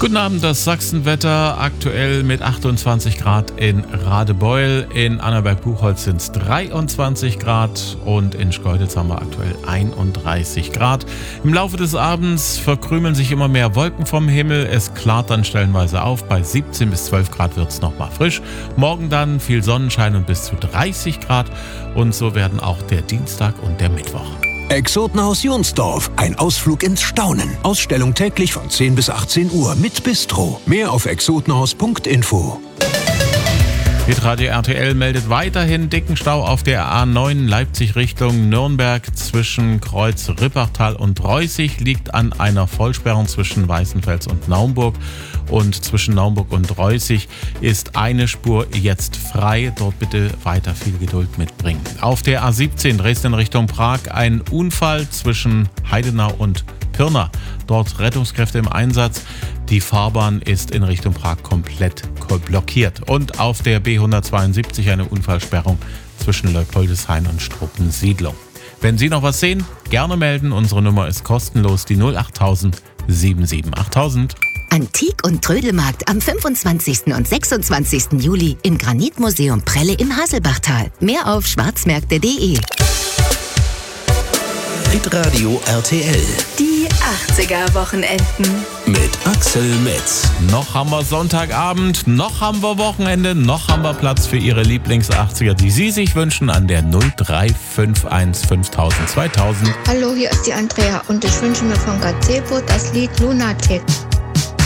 Guten Abend, das Sachsenwetter aktuell mit 28 Grad in Radebeul. In Annaberg-Buchholz sind es 23 Grad und in Schkeuditz haben wir aktuell 31 Grad. Im Laufe des Abends verkrümeln sich immer mehr Wolken vom Himmel. Es klart dann stellenweise auf. Bei 17 bis 12 Grad wird es nochmal frisch. Morgen dann viel Sonnenschein und bis zu 30 Grad. Und so werden auch der Dienstag und der Mittwoch. Exotenhaus Jonsdorf. Ein Ausflug ins Staunen. Ausstellung täglich von 10 bis 18 Uhr mit Bistro. Mehr auf exotenhaus.info. Hitradio RTL meldet weiterhin dicken Stau auf der A9 Leipzig Richtung Nürnberg zwischen Kreuz Rippachtal und Reußig. Liegt an einer Vollsperrung zwischen Weißenfels und Naumburg. Und zwischen Naumburg und Reußig ist eine Spur jetzt frei. Dort bitte weiter viel Geduld mitbringen. Auf der A17 Dresden Richtung Prag ein Unfall zwischen Heidenau und Pirna. Dort Rettungskräfte im Einsatz. Die Fahrbahn ist in Richtung Prag komplett blockiert. Und auf der B172 eine Unfallsperrung zwischen Leupoldeshain und Struppensiedlung. Wenn Sie noch was sehen, gerne melden. Unsere Nummer ist kostenlos, die 08000 778000. Antik- und Trödelmarkt am 25. und 26. Juli im Granitmuseum Prelle im Haselbachtal. Mehr auf schwarzmärkte.de. Hitradio RTL. Die 80er-Wochenenden. Mit Axel Metz. Noch haben wir Sonntagabend, noch haben wir Wochenende, noch haben wir Platz für Ihre Lieblings-80er, die Sie sich wünschen, an der 0351 5000 2000. Hallo, hier ist die Andrea und ich wünsche mir von Gazebo das Lied Lunatic.